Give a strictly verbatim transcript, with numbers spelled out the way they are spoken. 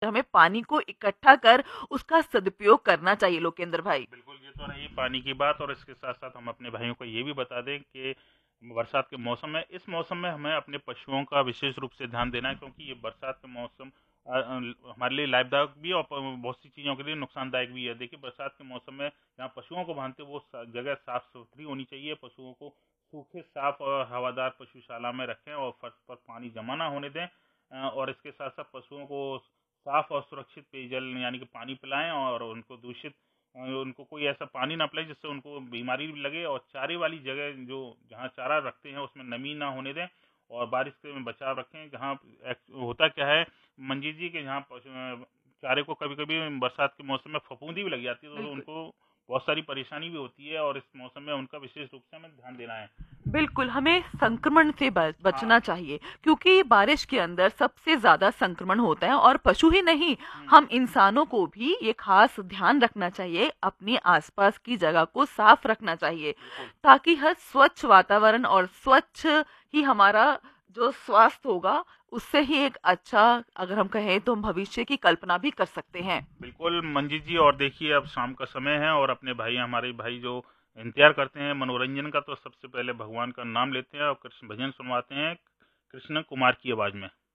हमें पानी को इकट्ठा कर उसका सदुपयोग करना चाहिए लोकेंद्र भाई। बिल्कुल, ये तो रही पानी की बात, और इसके साथ साथ हम अपने भाइयों को ये भी बता दें कि बरसात के मौसम में इस मौसम में हमें अपने पशुओं का विशेष रूप से ध्यान देना है, क्योंकि ये बरसात का मौसम अ, अ, हमारे लिए लाभदायक भी है और प- बहुत सी चीज़ों के लिए नुकसानदायक भी है। देखिए, बरसात के मौसम में जहाँ पशुओं को बांधते हैं वो सा- जगह साफ सुथरी होनी चाहिए। पशुओं को सूखे, साफ और हवादार पशुशाला में रखें और फर्श पर पानी जमा ना होने दें। अ, और इसके साथ साथ पशुओं को साफ और सुरक्षित पेयजल यानी कि पानी पिलाएं, और उनको दूषित अ, उनको कोई ऐसा पानी ना पिलाएं जिससे उनको बीमारी भी लगे। और चारे वाली जगह जो जहाँ चारा रखते हैं उसमें नमी ना होने दें, और बारिश से में बचाव रखें। जहाँ एक्स- होता क्या है मंजीत जी के, जहाँ पशु- अ, चारे को कभी कभी बरसात के मौसम में फफूंदी भी लग जाती है, तो बिल्कुल। उनको बहुत सारी परेशानी भी होती है, और इस मौसम में उनका विशेष रूप से हमें ध्यान देना है। बिल्कुल, हमें संक्रमण से ब हाँ। बचना चाहिए क्योंकि बारिश के अंदर सबसे ज़्यादा संक्रमण होता है और पशु ही नहीं, हम्म। हम इंसानों को भी ये ख़ास ध्यान रखना चाहिए, अपने आसपास की जगह को साफ रखना चाहिए, बिल्कुल। ताकि हर स्वच्छ वातावरण और स्वच्छ ही हमारा जो स्वास्थ्य होगा, उससे ही एक अच्छा अगर हम कहें तो हम भविष्य की कल्पना भी कर सकते हैं। बिल्कुल मंजीत जी, और देखिए अब शाम का समय है, और अपने भाई हमारे भाई जो इंतजार करते हैं मनोरंजन का, तो सबसे पहले भगवान का नाम लेते हैं और कृष्ण भजन सुनवाते हैं कृष्ण कुमार की आवाज में।